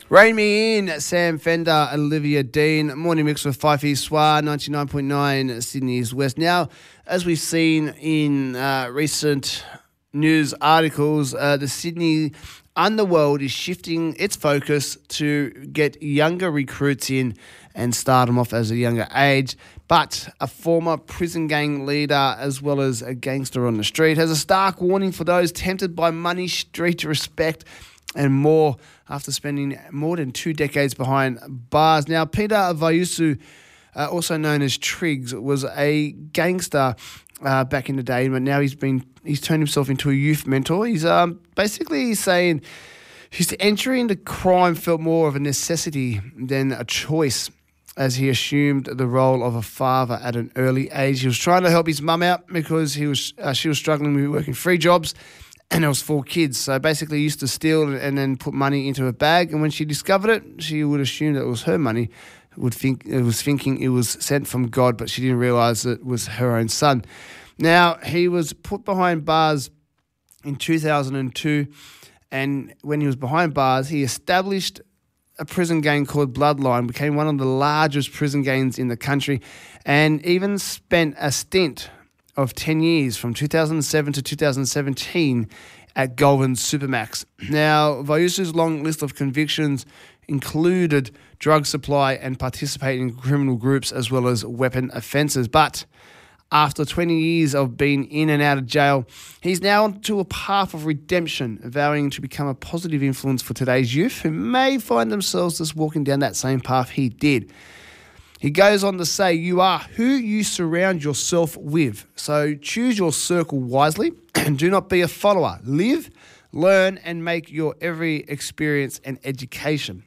Rain Me In, Sam Fender, Olivia Dean. Morning mix with Fifey Soir, 99.9 Sydney's West. Now, as we've seen in recent news articles, the Sydney underworld is shifting its focus to get younger recruits in and start them off as a younger age. But a former prison gang leader, as well as a gangster on the street, has a stark warning for those tempted by money, street respect, and more after spending more than 2 decades behind bars. Now, Peter Vayusu, also known as Triggs, was a gangster back in the day, but now he's turned himself into a youth mentor. He's basically saying his entry into crime felt more of a necessity than a choice, as he assumed the role of a father at an early age. He was trying to help his mum out because she was struggling with working 3 jobs. And there was 4 kids. So basically he used to steal and then put money into a bag. And when she discovered it, she would assume that it was her money. Thinking it was sent from God, but she didn't realise it was her own son. Now, he was put behind bars in 2002. And when he was behind bars, he established a prison gang called Bloodline, became one of the largest prison gangs in the country, and even spent a stint of 10 years from 2007 to 2017 at Goulburn Supermax. Now, Vayusu's long list of convictions included drug supply and participating in criminal groups as well as weapon offences. But after 20 years of being in and out of jail, he's now onto a path of redemption, vowing to become a positive influence for today's youth who may find themselves just walking down that same path he did. He goes on to say, you are who you surround yourself with. So choose your circle wisely and do not be a follower. Live, learn, and make your every experience an education.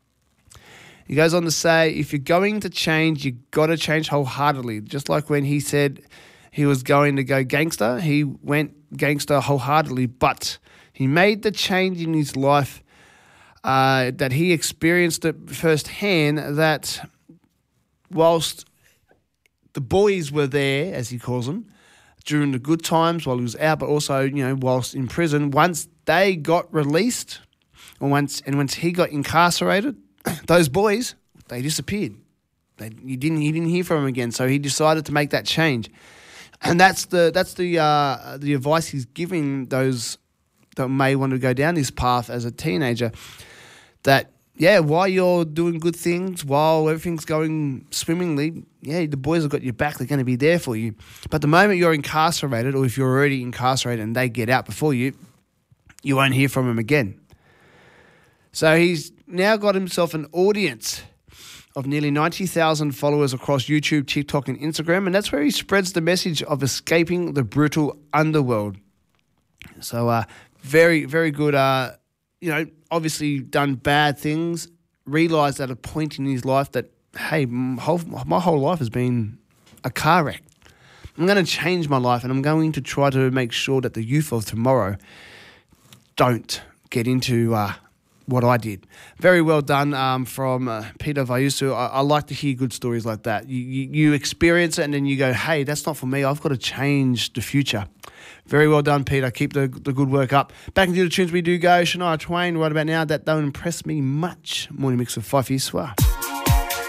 He goes on to say, if you're going to change, you got to change wholeheartedly. Just like when he said he was going to go gangster, he went gangster wholeheartedly, but he made the change in his life that he experienced it firsthand, that whilst the boys were there, as he calls them, during the good times while he was out, but also, whilst in prison, once they got released, once he got incarcerated, those boys, they disappeared. He didn't hear from them again. So he decided to make that change, and that's the advice he's giving those that may want to go down this path as a teenager. That, while you're doing good things, while everything's going swimmingly, the boys have got your back. They're going to be there for you. But the moment you're incarcerated, or if you're already incarcerated and they get out before you, you won't hear from them again. So he's now got himself an audience of nearly 90,000 followers across YouTube, TikTok, and Instagram, and that's where he spreads the message of escaping the brutal underworld. So very, very good. Obviously done bad things, realised at a point in his life that, hey, my whole life has been a car wreck. I'm going to change my life, and I'm going to try to make sure that the youth of tomorrow don't get into what I did. Very well done from Peter Vayusu. I like to hear good stories like that. You experience it and then you go, hey, that's not for me. I've got to change the future. Very well done, Peter. Keep the good work up. Back into the tunes we do go. Shania Twain right about now. That don't impress me much. Morning mix with Fifey Soir.